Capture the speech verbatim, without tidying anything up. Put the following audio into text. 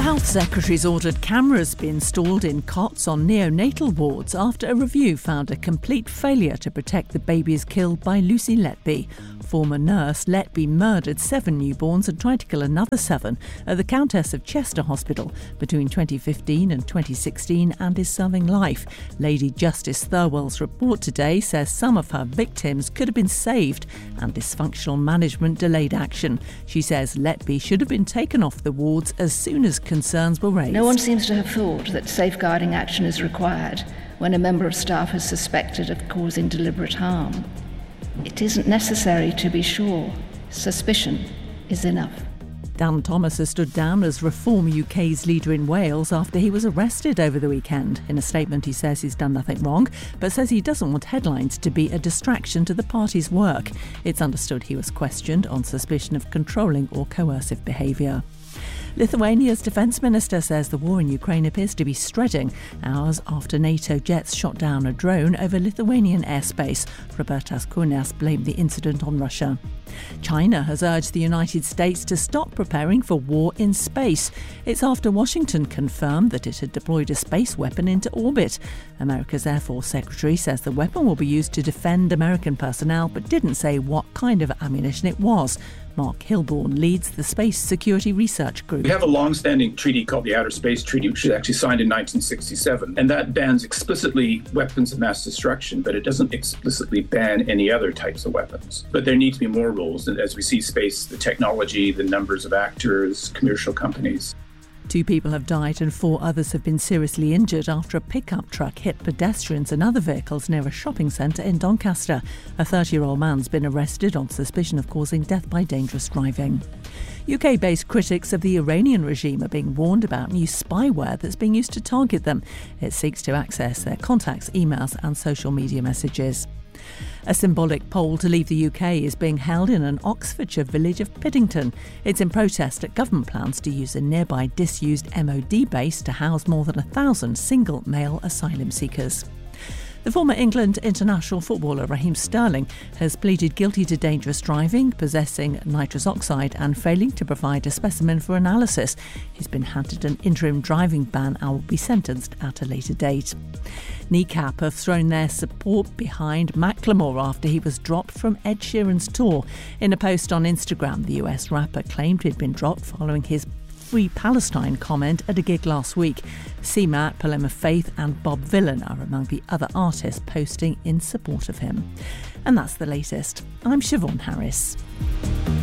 Health Secretary's ordered cameras be installed in cots on neonatal wards after a review found a complete failure to protect the babies killed by Lucy Letby. Former nurse Letby murdered seven newborns and tried to kill another seven at the Countess of Chester Hospital between twenty fifteen and twenty sixteen and is serving life. Lady Justice Thirlwell's report today says some of her victims could have been saved and dysfunctional management delayed action. She says Letby should have been taken off the wards as soon as concerns were raised. No one seems to have thought that safeguarding action is required when a member of staff is suspected of causing deliberate harm. It isn't necessary to be sure. Suspicion is enough. Dan Thomas has stood down as Reform U K's leader in Wales after he was arrested over the weekend. In a statement, he says he's done nothing wrong, but says he doesn't want headlines to be a distraction to the party's work. It's understood he was questioned on suspicion of controlling or coercive behaviour. Lithuania's defence minister says the war in Ukraine appears to be stretching hours after NATO jets shot down a drone over Lithuanian airspace. Robertas Kūnas blamed the incident on Russia. China has urged the United States to stop preparing for war in space. It's after Washington confirmed that it had deployed a space weapon into orbit. America's Air Force Secretary says the weapon will be used to defend American personnel, but didn't say what kind of ammunition it was. Mark Hilborn leads the Space Security Research Group. We have a long-standing treaty called the Outer Space Treaty, which was actually signed in nineteen sixty-seven, and that bans explicitly weapons of mass destruction, but it doesn't explicitly ban any other types of weapons. But there need to be more rules, and as we see space, the technology, the numbers of actors, commercial companies. Two people have died and four others have been seriously injured after a pickup truck hit pedestrians and other vehicles near a shopping centre in Doncaster. A thirty-year-old man's been arrested on suspicion of causing death by dangerous driving. U K-based critics of the Iranian regime are being warned about new spyware that's being used to target them. It seeks to access their contacts, emails and social media messages. A symbolic poll to leave the U K is being held in an Oxfordshire village of Piddington. It's in protest at government plans to use a nearby disused M O D base to house more than a thousand single male asylum seekers. The former England international footballer Raheem Sterling has pleaded guilty to dangerous driving, possessing nitrous oxide and failing to provide a specimen for analysis. He's been handed an interim driving ban and will be sentenced at a later date. Kneecap have thrown their support behind Macklemore after he was dropped from Ed Sheeran's tour. In a post on Instagram, the U S rapper claimed he'd been dropped following his Free Palestine comment at a gig last week. C MAT, Paloma Faith and Bob Vylan are among the other artists posting in support of him. And that's the latest. I'm Siobhan Harris.